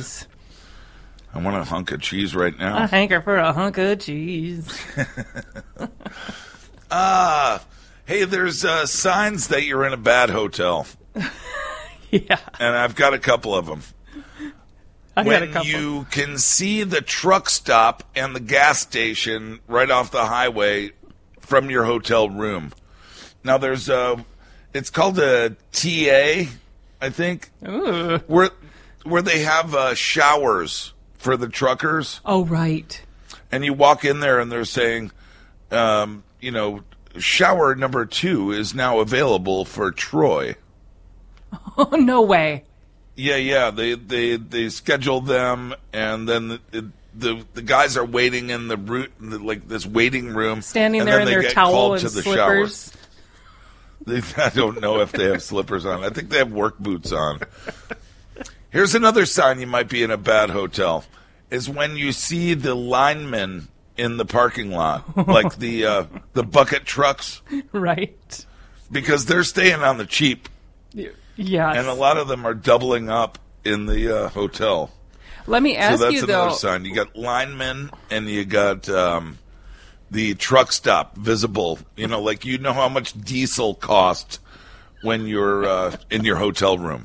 cheese. I want a hunk of cheese right now. A hanker for a hunk of cheese. Hey, there's signs that you're in a bad hotel. Yeah. And I've got a couple of them. When you can see the truck stop and the gas station right off the highway from your hotel room. Now, there's it's called a TA, I think, where they have showers for the truckers. Oh, right. And you walk in there and they're saying, shower number 2 is now available for Troy. Oh, no way. Yeah. They schedule them, and then the guys are waiting in the like this waiting room, standing there in their towel and slippers. I don't know if they have slippers on. I think they have work boots on. Here's another sign you might be in a bad hotel: is when you see the linemen in the parking lot, like the bucket trucks, right? Because they're staying on the cheap. Yes. And a lot of them are doubling up in the hotel. Let me ask you, though. So that's another sign. You got linemen and you got the truck stop visible. Like how much diesel costs when you're in your hotel room.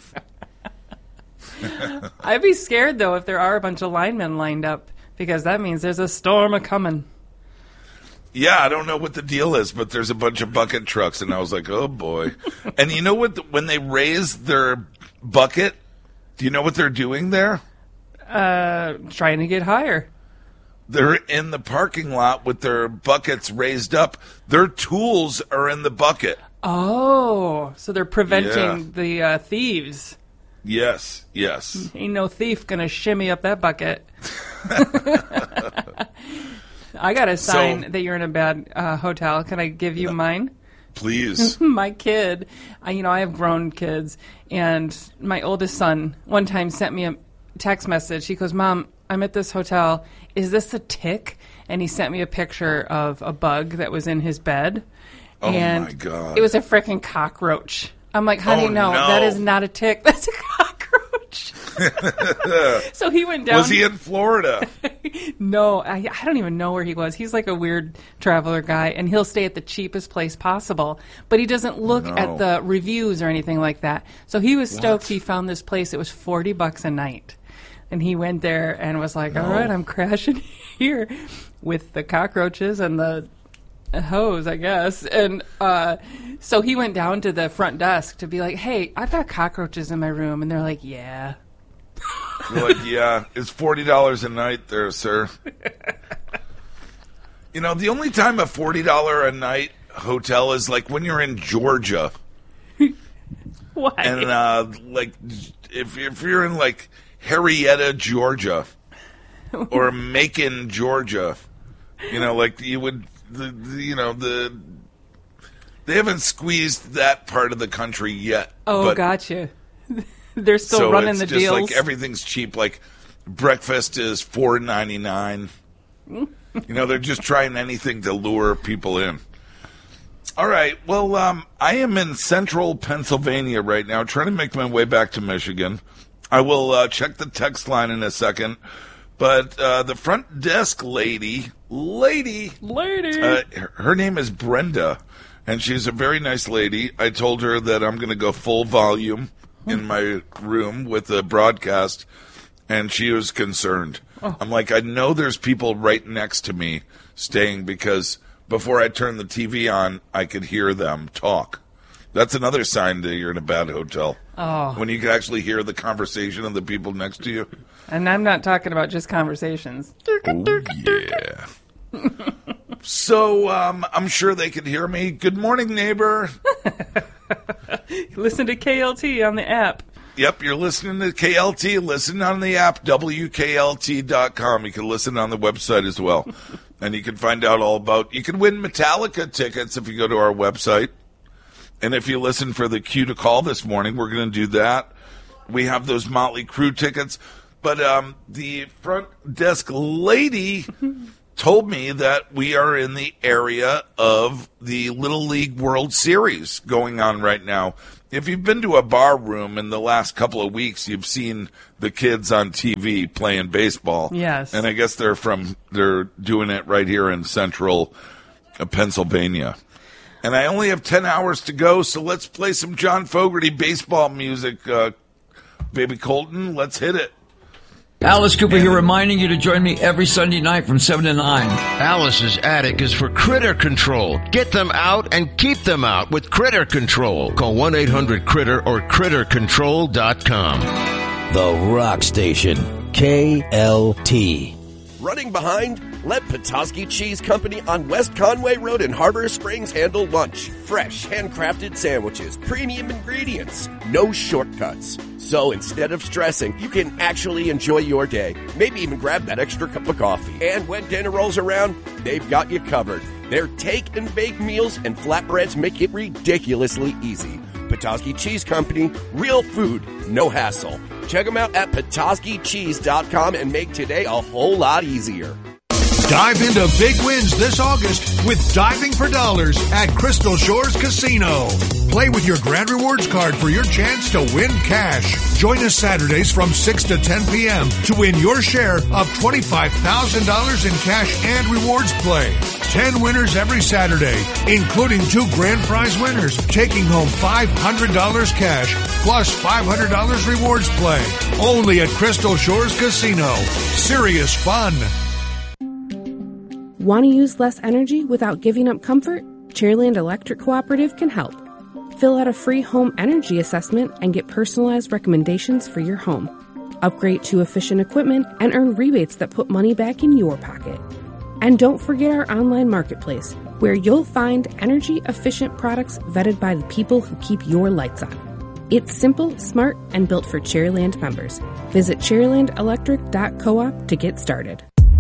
I'd be scared, though, if there are a bunch of linemen lined up, because that means there's a storm a-coming. Yeah, I don't know what the deal is, but there's a bunch of bucket trucks, and I was like, oh, boy. And you know what? When they raise their bucket, do you know what they're doing there? Trying to get higher. They're in the parking lot with their buckets raised up. Their tools are in the bucket. Oh, so they're preventing the thieves. Yes. Ain't no thief going to shimmy up that bucket. I got a sign that you're in a bad hotel. Can I give you mine? Please. My kid, I have grown kids, and my oldest son one time sent me a text message. He goes, Mom, I'm at this hotel. Is this a tick? And he sent me a picture of a bug that was in his bed. Oh, and my God. It was a freaking cockroach. I'm like, honey, no, that is not a tick. That's a cockroach. So he went down. Was he in Florida? No, I don't even know where he was. He's like a weird traveler guy, and he'll stay at the cheapest place possible. But he doesn't look at the reviews or anything like that. So he was stoked he found this place. It was $40 a night. And he went there and was like, all right, I'm crashing here with the cockroaches and the hose, I guess. And so he went down to the front desk to be like, hey, I've got cockroaches in my room. And they're like, yeah. You're like, yeah, it's $40 a night there, sir. The only time a $40 a night hotel is like when you're in Georgia. Why? And like if you're in like Harrietta, Georgia, or Macon, Georgia, like you would, they haven't squeezed that part of the country yet. Oh, but, gotcha. They're still running the deals. So it's just like everything's cheap. Like breakfast is $4.99. They're just trying anything to lure people in. All right. Well, I am in central Pennsylvania right now, trying to make my way back to Michigan. I will check the text line in a second. But the front desk lady, her name is Brenda, and she's a very nice lady. I told her that I'm going to go full volume in my room with the broadcast, and she was concerned. I'm like, I know there's people right next to me staying, because before I turned the TV on, I could hear them talk. That's another sign that you're in a bad hotel. Oh. When you can actually hear the conversation of the people next to you. And I'm not talking about just conversations. Oh, yeah. So, I'm sure they could hear me. Good morning, neighbor. Listen to KLT on the app. Yep, you're listening to KLT. Listen on the app, WKLT.com. You can listen on the website as well. And you can find out all about... You can win Metallica tickets if you go to our website. And if you listen for the cue to call this morning, we're going to do that. We have those Motley Crue tickets. But the front desk lady told me that we are in the area of the Little League World Series going on right now. If you've been to a bar room in the last couple of weeks, you've seen the kids on TV playing baseball. Yes. And I guess they're doing it right here in central Pennsylvania. And I only have 10 hours to go, so let's play some John Fogerty baseball music. Baby Colton, let's hit it. Alice Cooper here, reminding you to join me every Sunday night from 7 to 9. Alice's attic is for critter control. Get them out and keep them out with Critter Control. Call 1-800-CRITTER or CritterControl.com. The Rock Station, KLT. Running behind? Let Petoskey Cheese Company on West Conway Road in Harbor Springs handle lunch. Fresh, handcrafted sandwiches, premium ingredients, no shortcuts. So instead of stressing, you can actually enjoy your day. Maybe even grab that extra cup of coffee. And when dinner rolls around, they've got you covered. Their take and bake meals and flatbreads make it ridiculously easy. Petoskey Cheese Company, real food, no hassle. Check them out at PetoskeyCheese.com and make today a whole lot easier. Dive into big wins this August with Diving for Dollars at Crystal Shores Casino. Play with your Grand Rewards card for your chance to win cash. Join us Saturdays from 6 to 10 p.m. to win your share of $25,000 in cash and rewards play. 10 winners every Saturday, including 2 grand prize winners, taking home $500 cash plus $500 rewards play. Only at Crystal Shores Casino. Serious fun. Want to use less energy without giving up comfort? Chairland Electric Cooperative can help. Fill out a free home energy assessment and get personalized recommendations for your home. Upgrade to efficient equipment and earn rebates that put money back in your pocket. And don't forget our online marketplace, where you'll find energy-efficient products vetted by the people who keep your lights on. It's simple, smart, and built for Chairland members. Visit chairlandelectric.coop to get started.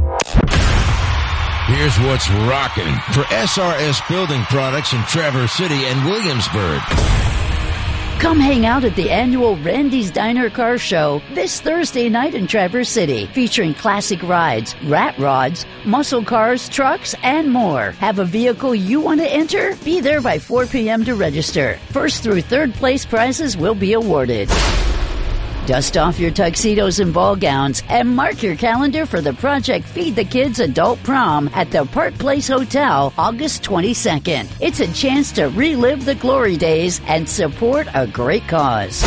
Here's what's rocking for SRS Building Products in Traverse City and Williamsburg. Come hang out at the annual Randy's Diner Car Show this Thursday night in Traverse City, featuring classic rides, rat rods, muscle cars, trucks, and more. Have a vehicle you want to enter? Be there by 4 p.m. to register. First through third place prizes will be awarded. Dust off your tuxedos and ball gowns and mark your calendar for the Project Feed the Kids Adult Prom at the Park Place Hotel, August 22nd. It's a chance to relive the glory days and support a great cause.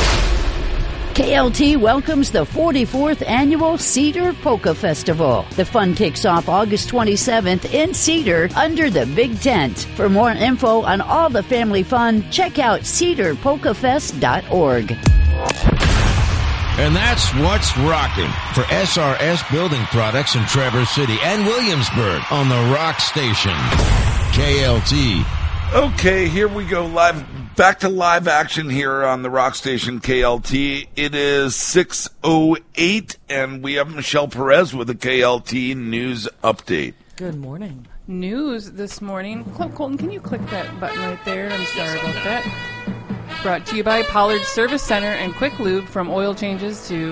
KLT welcomes the 44th Annual Cedar Polka Festival. The fun kicks off August 27th in Cedar under the Big Tent. For more info on all the family fun, check out cedarpolkafest.org. And that's what's rocking for SRS Building Products in Traverse City and Williamsburg on the Rock Station, KLT. Okay, here we go. Back to live action here on the Rock Station, KLT. It is 6:08, and we have Michelle Perez with a KLT News Update. Good morning. News this morning. Colton, can you click that button right there? I'm sorry about that. Brought to you by Pollard Service Center and Quick Lube, from oil changes to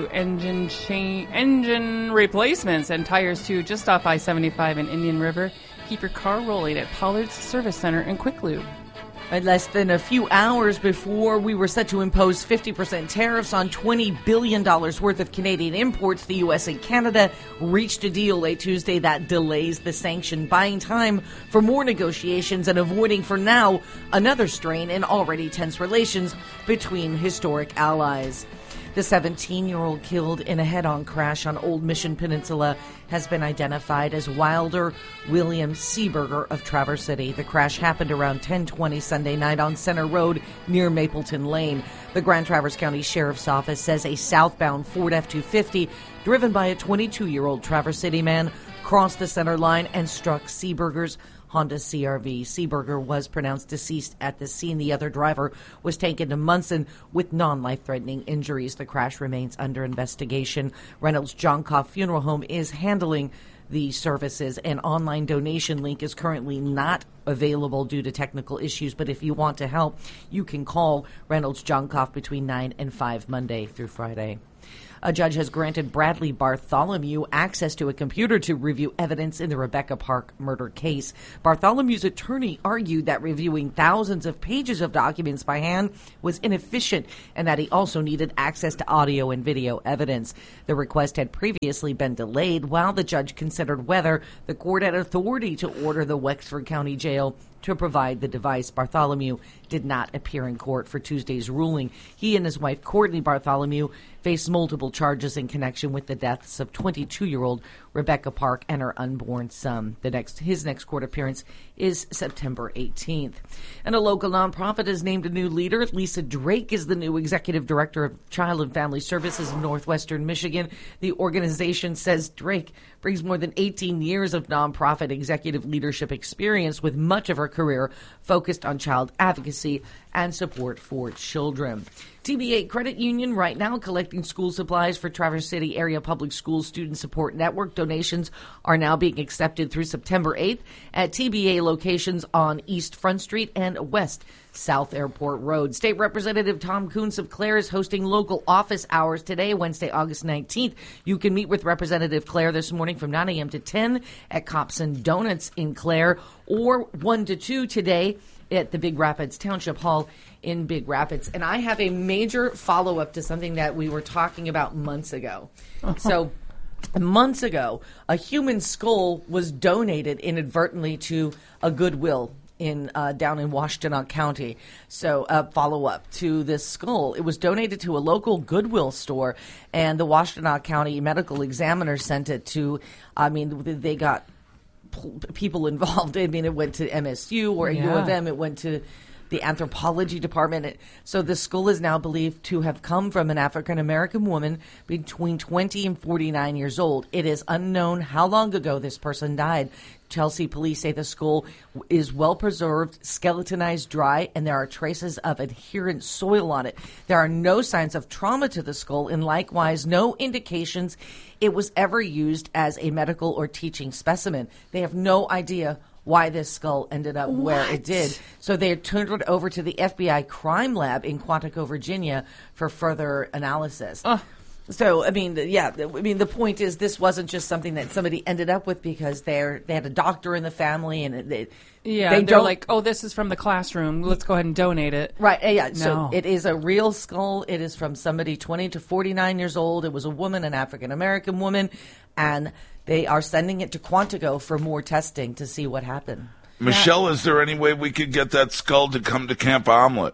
engine replacements and tires too, just off I-75 in Indian River. Keep your car rolling at Pollard's Service Center and Quick Lube. Less than a few hours before we were set to impose 50% tariffs on $20 billion worth of Canadian imports, the U.S. and Canada reached a deal late Tuesday that delays the sanction, buying time for more negotiations and avoiding, for now, another strain in already tense relations between historic allies. The 17-year-old killed in a head-on crash on Old Mission Peninsula has been identified as Wilder William Seeberger of Traverse City. The crash happened around 10:20 Sunday night on Center Road near Mapleton Lane. The Grand Traverse County Sheriff's Office says a southbound Ford F-250 driven by a 22-year-old Traverse City man crossed the center line and struck Seeberger's Honda CRV. Seeberger was pronounced deceased at the scene. The other driver was taken to Munson with non-life-threatening injuries. The crash remains under investigation. Reynolds Johnkoff Funeral Home is handling the services. An online donation link is currently not available due to technical issues, but if you want to help, you can call Reynolds Johnkoff between 9 and 5 Monday through Friday. A judge has granted Bradley Bartholomew access to a computer to review evidence in the Rebecca Park murder case. Bartholomew's attorney argued that reviewing thousands of pages of documents by hand was inefficient and that he also needed access to audio and video evidence. The request had previously been delayed while the judge considered whether the court had authority to order the Wexford County Jail to provide the device. Bartholomew did not appear in court for Tuesday's ruling. He and his wife, Courtney Bartholomew, faced multiple charges in connection with the deaths of 22-year-old Rebecca Park and her unborn son. His next court appearance is September 18th. And a local nonprofit has named a new leader. Lisa Drake is the new executive director of Child and Family Services in Northwestern Michigan. The organization says Drake brings more than 18 years of nonprofit executive leadership experience, with much of her career focused on child advocacy and support for children. TBA Credit Union right now collecting school supplies for Traverse City Area Public Schools Student Support Network. Donations are now being accepted through September 8th at TBA locations on East Front Street and West South Airport Road. State Representative Tom Coons of Clare is hosting local office hours today, Wednesday, August 19th. You can meet with Representative Clare this morning from 9 a.m. to 10 at Copson Donuts in Clare, or 1 to 2 today at the Big Rapids Township Hall in Big Rapids. And I have a major follow-up to something that we were talking about months ago. So months ago, a human skull was donated inadvertently to a Goodwill in down in Washtenaw County. So follow-up to this skull. It was donated to a local Goodwill store, and the Washtenaw County Medical Examiner sent it to, they got people involved. I mean, it went to MSU or U of M. It went to the anthropology department. So the skull is now believed to have come from an African-American woman between 20 and 49 years old. It is unknown how long ago this person died. Chelsea police say the skull is well preserved, skeletonized, dry, and there are traces of adherent soil on it. There are no signs of trauma to the skull, and likewise no indications it was ever used as a medical or teaching specimen. They have no idea why this skull ended up where it did. So they turned it over to the FBI crime lab in Quantico, Virginia for further analysis. So, the point is this wasn't just something that somebody ended up with because they had a doctor in the family and they're like, oh, this is from the classroom. Let's go ahead and donate it. Right. Yeah. No. So it is a real skull. It is from somebody 20 to 49 years old. It was a woman, an African-American woman, and they are sending it to Quantico for more testing to see what happened. Michelle, is there any way we could get that skull to come to Camp Omelette?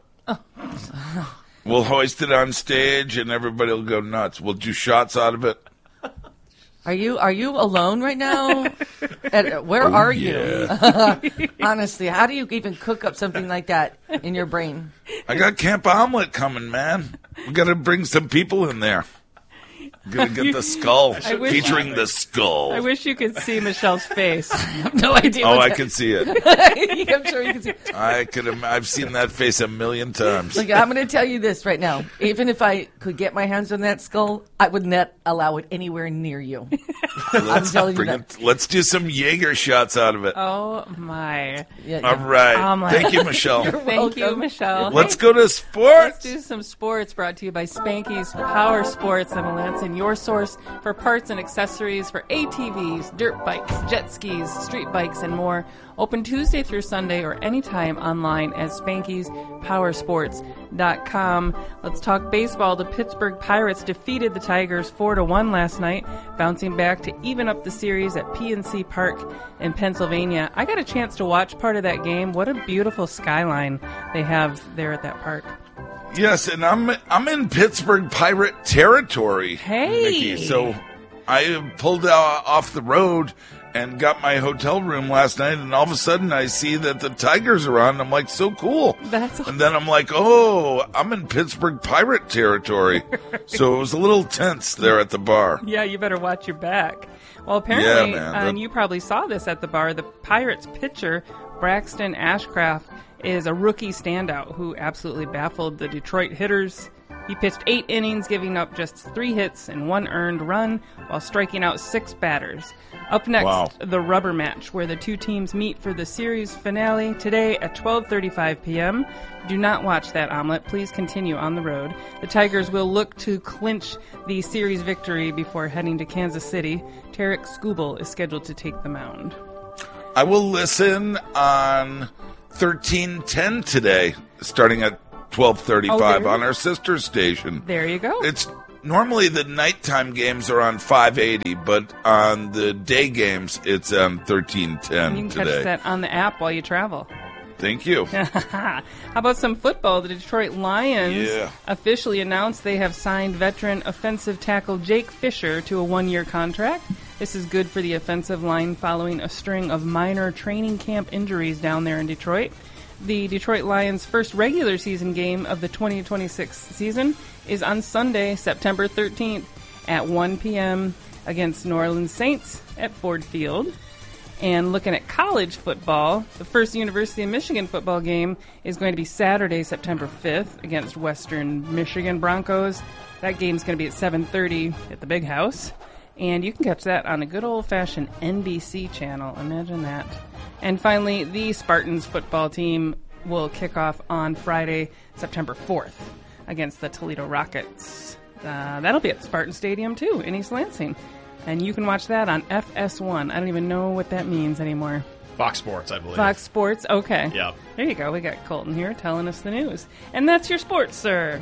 We'll hoist it on stage and everybody will go nuts. We'll do shots out of it. Are you alone right now? Where are you? Honestly, how do you even cook up something like that in your brain? I got Camp Omelette coming, man. We got to bring some people in there. Gonna get the skull, featuring the skull. I wish you could see Michelle's face. I have no idea. Oh, I can see it. I'm sure you can see it. I've seen that face a million times. Look, I'm going to tell you this right now. Even if I could get my hands on that skull, I would not allow it anywhere near you. I'm telling you that. Let's do some Jaeger shots out of it. Oh, my. Yeah. All right. Thank you, Michelle. Thank you, Michelle. Let's go to sports. Let's do some sports, brought to you by Spanky's Power Sports. I'm Lansing, your source for parts and accessories for ATVs, dirt bikes, jet skis, street bikes, and more. Open Tuesday through Sunday or anytime online at Spanky'sPowersports.com. Let's talk baseball. The Pittsburgh Pirates defeated the Tigers 4-1 last night, bouncing back to even up the series at PNC Park in Pennsylvania. I got a chance to watch part of that game. What a beautiful skyline they have there at that park. Yes, and I'm in Pittsburgh Pirate territory, hey, Nikki. So I pulled off the road and got my hotel room last night, and all of a sudden I see that the Tigers are on. And I'm like, so cool. And then I'm like, oh, I'm in Pittsburgh Pirate territory. So it was a little tense there at the bar. Yeah, you better watch your back. Well, apparently, and you probably saw this at the bar, the Pirates pitcher, Braxton Ashcraft, is a rookie standout who absolutely baffled the Detroit hitters He pitched 8 innings, giving up just 3 hits and 1 earned run while striking out 6 batters. Up next, the rubber match, where the 2 teams meet for the series finale today at 12:35 p.m. Do not watch that, Omelet. Please continue on the road. The Tigers will look to clinch the series victory before heading to Kansas City. Tarek Skubal is scheduled to take the mound. I will listen on 1310 today, starting at 12:35 on our sister station. There you go. It's normally the nighttime games are on 580, but on the day games it's on 1310 you can today. catch that on the app while you travel. Thank you. How about some football? The Detroit Lions officially announced they have signed veteran offensive tackle Jake Fisher to a 1-year contract. This is good for the offensive line following a string of minor training camp injuries down there in Detroit. The Detroit Lions' first regular season game of the 2026 season is on Sunday, September 13th at 1 p.m. against New Orleans Saints at Ford Field. And looking at college football, the first University of Michigan football game is going to be Saturday, September 5th against Western Michigan Broncos. That game's going to be at 7:30 at the Big House. And you can catch that on a good old-fashioned NBC channel. Imagine that. And finally, the Spartans football team will kick off on Friday, September 4th against the Toledo Rockets. That'll be at Spartan Stadium, too, in East Lansing. And you can watch that on FS1. I don't even know what that means anymore. Fox Sports, I believe. Fox Sports, okay. Yep. There you go. We got Colton here telling us the news. And that's your sports, sir.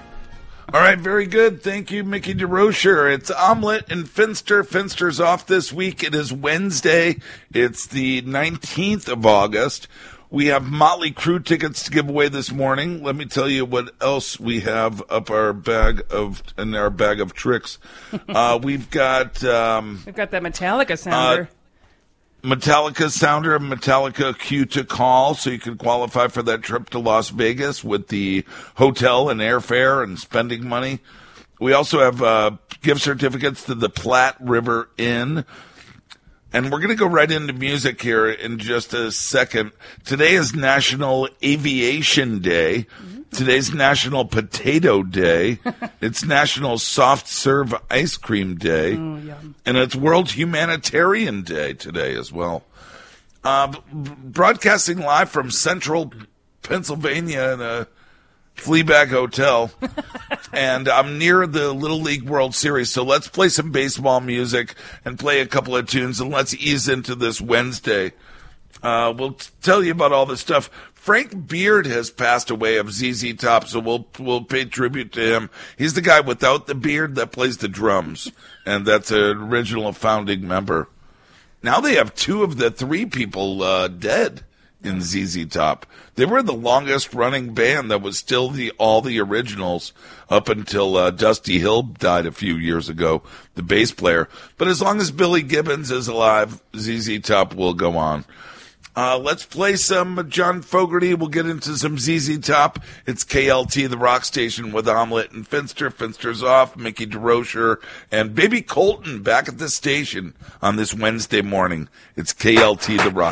All right, very good. Thank you, Mickey DeRocher. It's Omelet and Finster. Finster's off this week. It is Wednesday. It's the 19th of August. We have Motley Crue tickets to give away this morning. Let me tell you what else we have up our bag of tricks. We've got that Metallica sounder. Metallica sounder and Metallica Q to call, so you can qualify for that trip to Las Vegas with the hotel and airfare and spending money. We also have gift certificates to the Platte River Inn. And we're going to go right into music here in just a second. Today is National Aviation Day. Today's National Potato Day. It's National Soft Serve Ice Cream Day. And it's World Humanitarian Day today as well. Broadcasting live from Central Pennsylvania in a Fleabag Hotel. And I'm near the Little League World Series, so let's play some baseball music and play a couple of tunes, and let's ease into this Wednesday. We'll tell you about all this stuff. Frank Beard has passed away of ZZ Top, so we'll pay tribute to him. He's the guy without the beard that plays the drums, and that's an original founding member. Now they have 2 of the 3 people dead in ZZ Top. They were the longest running band that was still all the originals up until Dusty Hill died a few years ago, the bass player. But as long as Billy Gibbons is alive, ZZ Top will go on. Let's play some John Fogerty. We'll get into some ZZ Top. It's KLT, the rock station, with Omelet and Finster. Finster's off. Mickey DeRocher and Baby Colton back at the station on this Wednesday morning. It's KLT, the rock